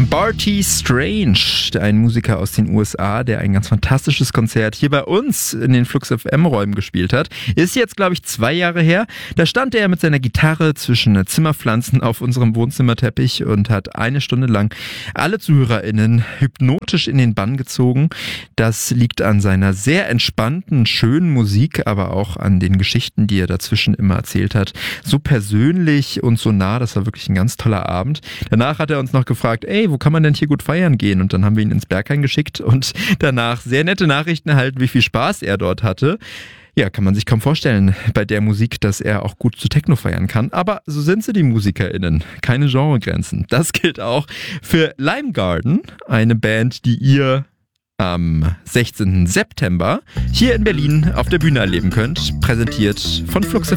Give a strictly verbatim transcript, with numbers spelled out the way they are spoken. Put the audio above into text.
Barty Strange, ein Musiker aus den U S A, der ein ganz fantastisches Konzert hier bei uns in den Flux F M-Räumen gespielt hat. Ist jetzt, glaube ich, zwei Jahre her. Da stand er mit seiner Gitarre zwischen Zimmerpflanzen auf unserem Wohnzimmerteppich und hat eine Stunde lang alle ZuhörerInnen hypnotisch in den Bann gezogen. Das liegt an seiner sehr entspannten, schönen Musik, aber auch an den Geschichten, die er dazwischen immer erzählt hat. So persönlich und so nah, das war wirklich ein ganz toller Abend. Danach hat er uns noch gefragt, ey, wo kann man denn hier gut feiern gehen? Und dann haben wir ihn ins Berghain geschickt und danach sehr nette Nachrichten erhalten, wie viel Spaß er dort hatte. Ja, kann man sich kaum vorstellen bei der Musik, dass er auch gut zu Techno feiern kann. Aber so sind sie, die MusikerInnen. Keine Genregrenzen. Das gilt auch für Lime Garden, eine Band, die ihr am sechzehnten September hier in Berlin auf der Bühne erleben könnt. Präsentiert von Flux